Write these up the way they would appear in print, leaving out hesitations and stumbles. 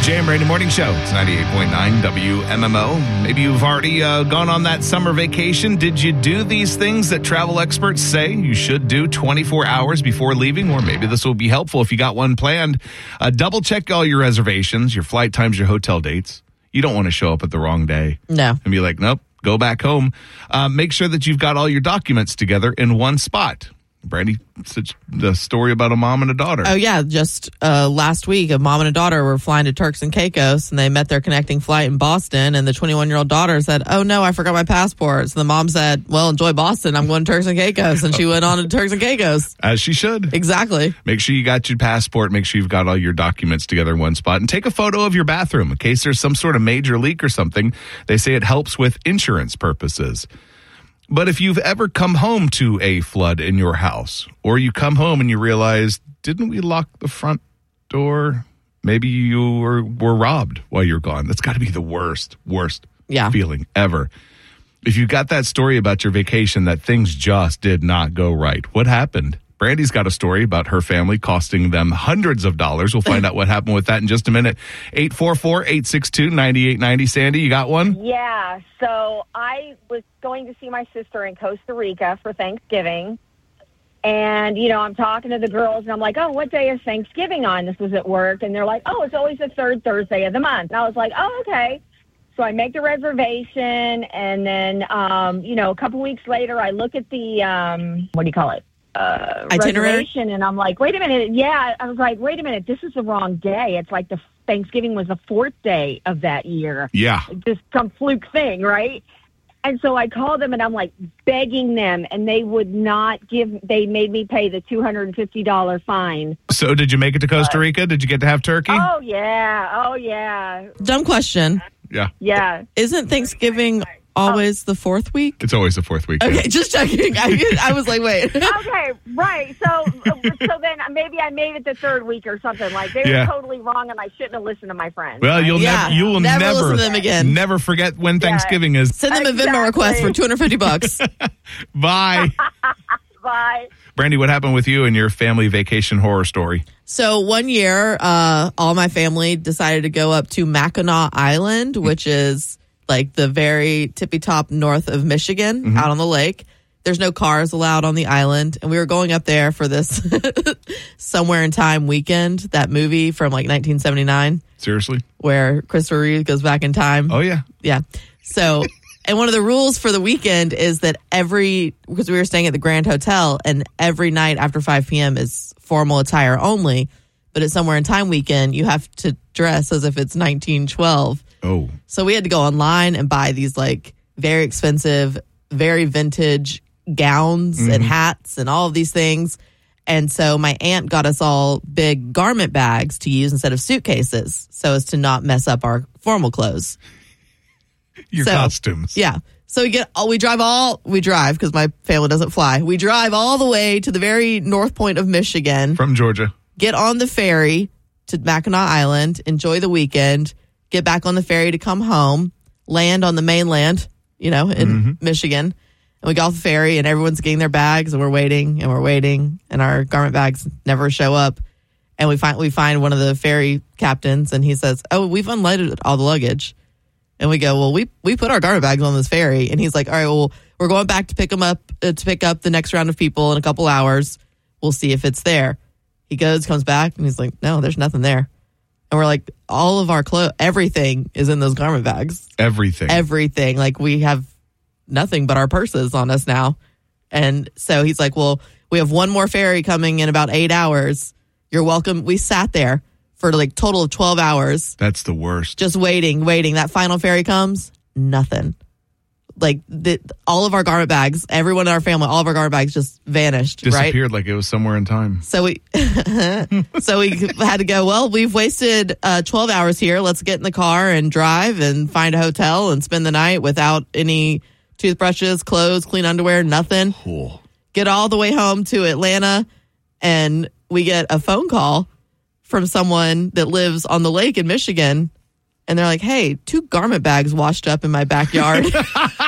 Jay and Brady Morning Show. It's 98.9 WMMO. Maybe you've already gone on that summer vacation. Did you do these things that travel experts say you should do 24 hours before leaving? Or maybe this will be helpful if you got one planned. Double check all your reservations, your flight times, your hotel dates. You don't want to show up at the wrong day. No. And be like, nope, go back home. Make sure that you've got all your documents together in one spot. Brandy, such the story about a mom and a daughter. Oh, yeah. Just last week, a mom and a daughter were flying to Turks and Caicos, and they met their connecting flight in Boston, and the 21-year-old daughter said, oh, no, I forgot my passport. So the mom said, well, enjoy Boston. I'm going to Turks and Caicos. And she went on to Turks and Caicos. As she should. Exactly. Make sure you got your passport. Make sure you've got all your documents together in one spot. And take a photo of your bathroom in case there's some sort of major leak or something. They say it helps with insurance purposes. But if you've ever come home to a flood in your house, or you come home and you realize, didn't we lock the front door? Maybe you were robbed while you're gone. That's got to be the worst feeling ever. If you got that story about your vacation that things just did not go right, what happened? Brandy's got a story about her family costing them hundreds of dollars. We'll find out what happened with that in just a minute. 844-862-9890. Sandy, you got one? Yeah. So I was going to see my sister in Costa Rica for Thanksgiving. And, you know, I'm talking to the girls, and I'm like, oh, what day is Thanksgiving on? This was at work. And they're like, oh, it's always the third Thursday of the month. And I was like, oh, okay. So I make the reservation, and then, you know, a couple weeks later, I look at the, what do you call it? Reservation, and I'm like, wait a minute. Yeah, I was like, wait a minute. This is the wrong day. It's like the Thanksgiving was the fourth day of that year. Yeah. Just some fluke thing, right? And so I called them, and I'm like begging them, and they would not they made me pay the $250 fine. So did you make it to Costa Rica? Did you get to have turkey? Oh, yeah. Dumb question. Yeah. Isn't Thanksgiving always the fourth week? It's always the fourth week. Okay, just checking. I was like, wait. Okay, right. So then maybe I made it the third week or something. Like, they were totally wrong, and I shouldn't have listened to my friends. Well, you will never listen to them again. Never forget when Thanksgiving is. Send them a Venmo request for $250. Bye. Bye. Brandy, what happened with you and your family vacation horror story? So one year, all my family decided to go up to Mackinac Island, which is like the very tippy top north of Michigan, out on the lake. There's no cars allowed on the island. And we were going up there for this Somewhere in Time weekend, that movie from like 1979. Seriously? Where Christopher Reeve goes back in time. Oh, yeah. Yeah. So, and one of the rules for the weekend is that because we were staying at the Grand Hotel, and every night after 5 p.m. is formal attire only. But at Somewhere in Time weekend, you have to dress as if it's 1912. Oh. So we had to go online and buy these like very expensive, very vintage gowns and hats and all of these things. And so my aunt got us all big garment bags to use instead of suitcases so as to not mess up our formal clothes. Your costumes. Yeah. So we drive because my family doesn't fly. We drive all the way to the very north point of Michigan. From Georgia. Get on the ferry to Mackinac Island, enjoy the weekend, get back on the ferry to come home, land on the mainland, in Michigan. And we get off the ferry, and everyone's getting their bags, and we're waiting, and our garment bags never show up. And we find one of the ferry captains, and he says, oh, we've unloaded all the luggage. And we go, well, we put our garment bags on this ferry. And he's like, all right, well, we're going back to pick them up, to pick up the next round of people in a couple hours. We'll see if it's there. He comes back, and he's like, no, there's nothing there. And we're like, all of our clothes, everything is in those garment bags. Everything. Like, we have nothing but our purses on us now. And so he's like, well, we have one more ferry coming in about 8 hours. You're welcome. We sat there for like total of 12 hours. That's the worst. Just waiting. That final ferry comes, nothing. Like all of our garment bags, everyone in our family, all of our garment bags just vanished. Disappeared like it was Somewhere in Time. So we had to go, well, we've wasted 12 hours here. Let's get in the car and drive and find a hotel and spend the night without any toothbrushes, clothes, clean underwear, nothing. Cool. Get all the way home to Atlanta, and we get a phone call from someone that lives on the lake in Michigan. And they're like, hey, 2 garment bags washed up in my backyard.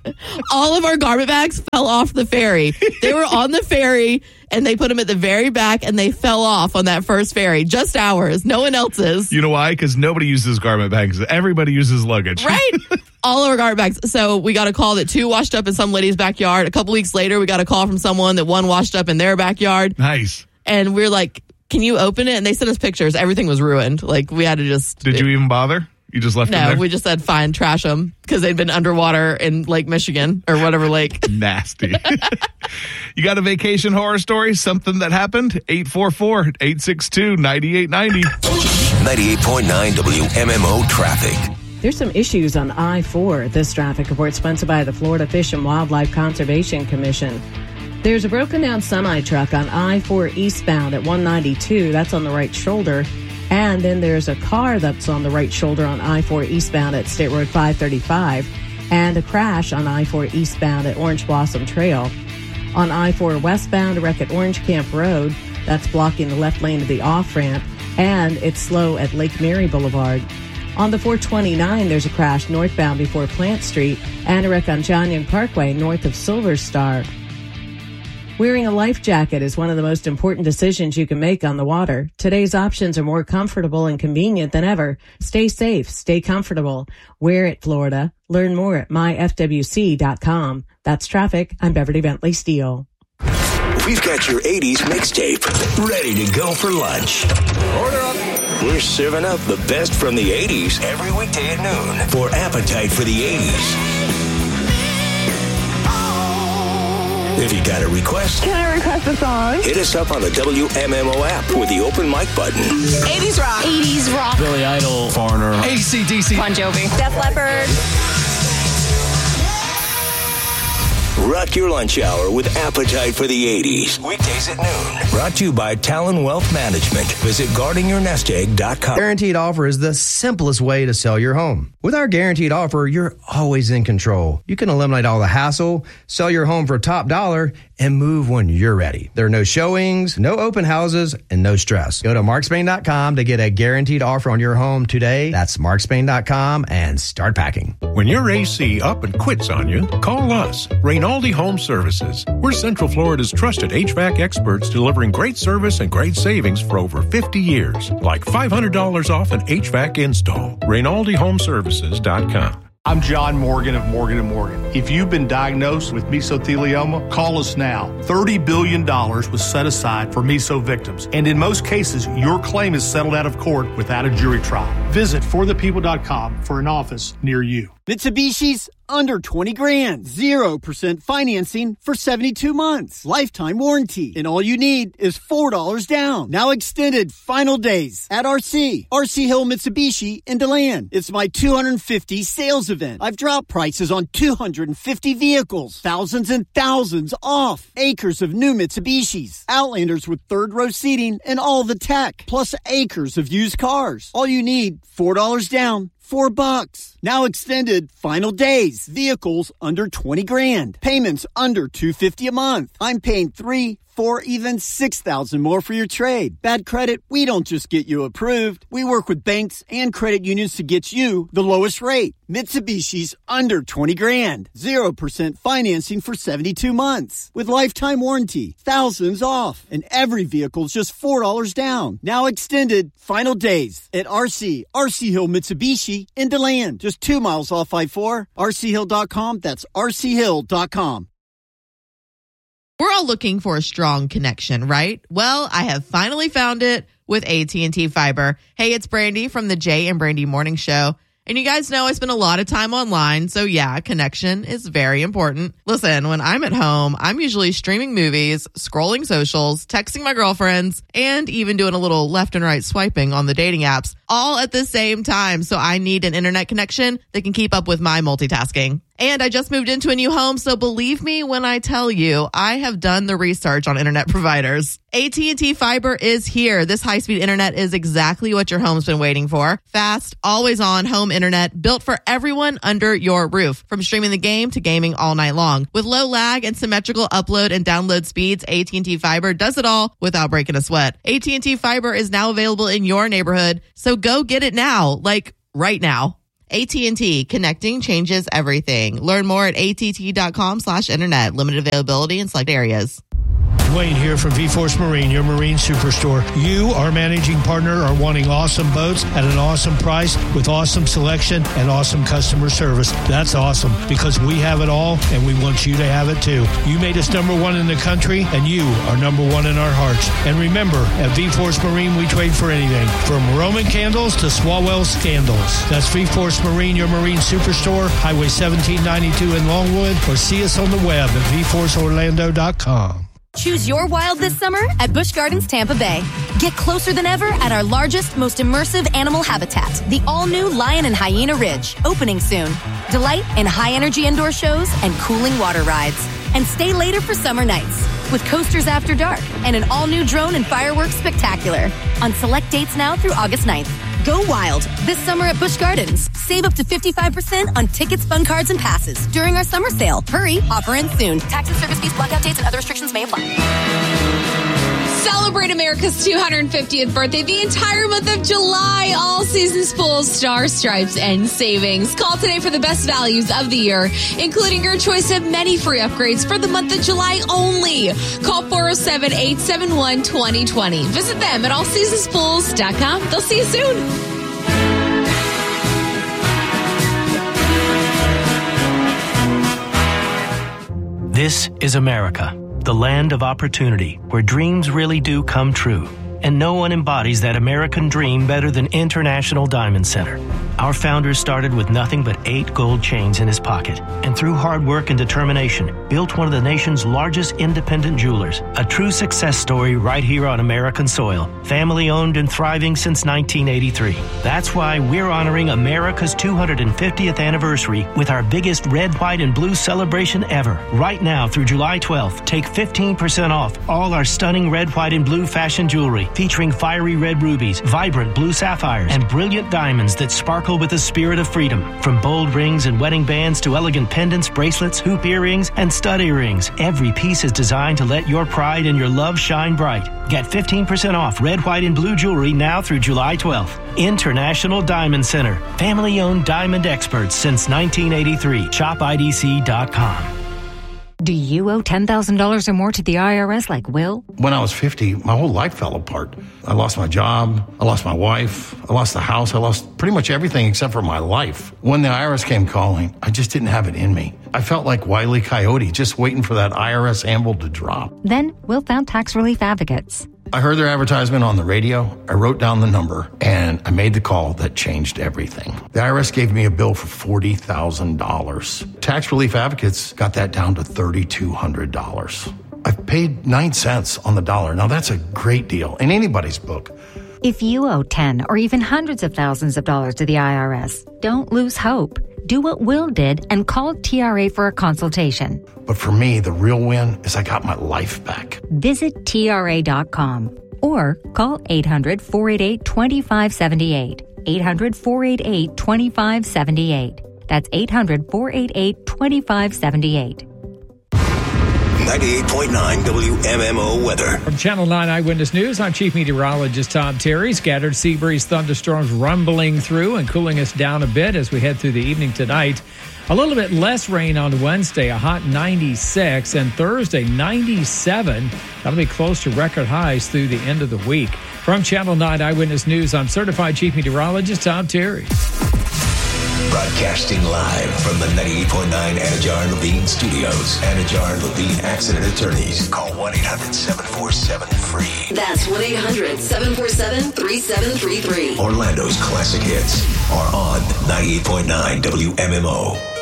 All of our garment bags fell off the ferry. They were on the ferry, and they put them at the very back, and they fell off on that first ferry. Just ours. No one else's. You know why? Because nobody uses garment bags. Everybody uses luggage. Right? All of our garment bags. So we got a call that 2 washed up in some lady's backyard. A couple weeks later, we got a call from someone that 1 washed up in their backyard. Nice. And we're like, can you open it? And they sent us pictures. Everything was ruined. Like, we had to just... Did you even bother? You just left them No, there? we just said, fine, trash them, because they'd been underwater in Lake Michigan or whatever lake. Nasty. You got a vacation horror story? Something that happened? 844-862-9890. 98.9 WMMO traffic. There's some issues on I-4. This traffic report sponsored by the Florida Fish and Wildlife Conservation Commission. There's a broken down semi-truck on I-4 eastbound at 192. That's on the right shoulder. And then there's a car that's on the right shoulder on I-4 eastbound at State Road 535. And a crash on I-4 eastbound at Orange Blossom Trail. On I-4 westbound, a wreck at Orange Camp Road. That's blocking the left lane of the off-ramp. And it's slow at Lake Mary Boulevard. On the 429, there's a crash northbound before Plant Street. And a wreck on John Young Parkway north of Silver Star. Wearing a life jacket is one of the most important decisions you can make on the water. Today's options are more comfortable and convenient than ever. Stay safe, stay comfortable. Wear it, Florida. Learn more at myfwc.com. That's traffic. I'm Beverly Bentley Steele. We've got your 80s mixtape ready to go for lunch. Order up. We're serving up the best from the 80s every weekday at noon for Appetite for the 80s. If you got a request, Can I request a song? hit us up on the WMMO app with the open mic button. 80s rock. 80s rock. Billy Idol, Foreigner, AC/DC, Bon Jovi. Def Leppard. Rock your lunch hour with Appetite for the 80s. Weekdays at noon. Brought to you by Talon Wealth Management. Visit guardingyournestegg.com. Guaranteed Offer is the simplest way to sell your home. With our Guaranteed Offer, you're always in control. You can eliminate all the hassle, sell your home for top dollar, and move when you're ready. There are no showings, no open houses, and no stress. Go to markspain.com to get a Guaranteed Offer on your home today. That's markspain.com and start packing. When your AC up and quits on you, call us, Rainaldi Home Services. We're Central Florida's trusted HVAC experts delivering great service and great savings for over 50 years. Like $500 off an HVAC install. RainaldiHomeservices.com. I'm John Morgan of Morgan & Morgan. If you've been diagnosed with mesothelioma, call us now. $30 billion was set aside for meso victims. And in most cases, your claim is settled out of court without a jury trial. Visit forthepeople.com for an office near you. Mitsubishi's under 20 grand. 0% financing for 72 months. Lifetime warranty. And all you need is $4 down. Now extended final days at RC Hill Mitsubishi in DeLand. It's my 250 sales event. I've dropped prices on 250 vehicles. Thousands and thousands off. Acres of new Mitsubishis. Outlanders with third row seating and all the tech. Plus acres of used cars. All you need, $4 down. $4. Now extended final days. Vehicles under 20 grand. Payments under $250 a month. I'm paying $3,000, $4,000, even $6,000 more for your trade. Bad credit? We don't just get you approved. We work with banks and credit unions to get you the lowest rate. Mitsubishi's under 20 grand. 0% financing for 72 months. With lifetime warranty. Thousands off. And every vehicle's just $4 down. Now extended final days at RC Hill Mitsubishi in DeLand. Just 2 miles off I-4. RCHill.com. That's RCHill.com. We're all looking for a strong connection, right? Well, I have finally found it with AT&T Fiber. Hey, it's Brandy from the Jay and Brandy Morning Show. And you guys know I spend a lot of time online, so yeah, connection is very important. Listen, when I'm at home, I'm usually streaming movies, scrolling socials, texting my girlfriends, and even doing a little left and right swiping on the dating apps, all at the same time. So I need an internet connection that can keep up with my multitasking. And I just moved into a new home, so believe me when I tell you, I have done the research on internet providers. AT&T Fiber is here. This high-speed internet is exactly what your home's been waiting for. Fast, always-on home internet built for everyone under your roof. From streaming the game to gaming all night long. With low lag and symmetrical upload and download speeds, AT&T Fiber does it all without breaking a sweat. AT&T Fiber is now available in your neighborhood, so go get it now, like right now. AT&T, connecting changes everything. Learn more at att.com/internet. Limited availability in select areas. Wayne here from V-Force Marine, your marine superstore. You, our managing partner, are wanting awesome boats at an awesome price with awesome selection and awesome customer service. That's awesome because we have it all and we want you to have it too. You made us number one in the country and you are number one in our hearts. And remember, at V-Force Marine, we trade for anything from Roman candles to Swalwell scandals. That's V-Force Marine, your marine superstore, Highway 1792 in Longwood, or see us on the web at vforceorlando.com. Choose your wild this summer at Busch Gardens Tampa Bay. Get closer than ever at our largest, most immersive animal habitat, the all-new Lion and Hyena Ridge, opening soon. Delight in high-energy indoor shows and cooling water rides. And stay later for summer nights with coasters after dark and an all-new drone and fireworks spectacular on select dates now through August 9th. Go wild this summer at Busch Gardens. Save up to 55% on tickets, fun cards, and passes during our summer sale. Hurry, offer ends soon. Tax and service fees, blackout dates, and other restrictions may apply. Celebrate America's 250th birthday the entire month of July. All seasons full, Star Stripes, and savings. Call today for the best values of the year, including your choice of many free upgrades for the month of July only. Call 407-871-2020. Visit them at allseasonspools.com. They'll see you soon. This is America, the land of opportunity, where dreams really do come true. And no one embodies that American dream better than International Diamond Center. Our founder started with nothing but 8 gold chains in his pocket, and through hard work and determination, built one of the nation's largest independent jewelers. A true success story right here on American soil. Family owned and thriving since 1983. That's why we're honoring America's 250th anniversary with our biggest red, white, and blue celebration ever. Right now through July 12th, take 15% off all our stunning red, white, and blue fashion jewelry, featuring fiery red rubies, vibrant blue sapphires, and brilliant diamonds that sparkle with the spirit of freedom. From bold rings and wedding bands to elegant pendants, bracelets, hoop earrings, and stud earrings, every piece is designed to let your pride and your love shine bright. Get 15% off red, white, and blue jewelry now through July 12th. International Diamond Center. Family-owned diamond experts since 1983. ShopIDC.com. Do you owe $10,000 or more to the IRS like Will? When I was 50, my whole life fell apart. I lost my job. I lost my wife. I lost the house. I lost pretty much everything except for my life. When the IRS came calling, I just didn't have it in me. I felt like Wile E. Coyote, just waiting for that IRS anvil to drop. Then Will found Tax Relief Advocates. I heard their advertisement on the radio. I wrote down the number, and I made the call that changed everything. The IRS gave me a bill for $40,000. Tax Relief Advocates got that down to $3,200. I've paid 9 cents on the dollar. Now, that's a great deal in anybody's book. If you owe 10 or even hundreds of thousands of dollars to the IRS, don't lose hope. Do what Will did and call TRA for a consultation. But for me, the real win is I got my life back. Visit TRA.com or call 800-488-2578. 800-488-2578. That's 800-488-2578. 98.9 WMMO weather. From Channel 9 Eyewitness News, I'm Chief Meteorologist Tom Terry. Scattered sea breeze thunderstorms rumbling through and cooling us down a bit as we head through the evening tonight. A little bit less rain on Wednesday, a hot 96, and Thursday, 97. That'll be close to record highs through the end of the week. From Channel 9 Eyewitness News, I'm Certified Chief Meteorologist Tom Terry. Broadcasting live from the 98.9 Anajar Levine Studios. Anajar Levine Accident Attorneys. Call 1-800-747-FREE. That's 1-800-747-3733. Orlando's classic hits are on 98.9 WMMO.